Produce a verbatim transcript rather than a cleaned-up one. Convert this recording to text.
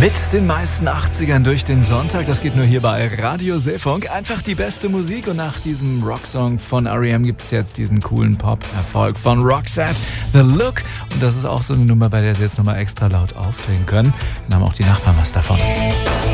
Mit den meisten achtzigern durch den Sonntag, das geht nur hier bei Radio Seefunk. Einfach die beste Musik und nach diesem Rocksong von R E M gibt es jetzt diesen coolen Pop-Erfolg von Roxette, The Look. Und das ist auch so eine Nummer, bei der sie jetzt nochmal extra laut aufdrehen können. Dann haben auch die Nachbarn was davon.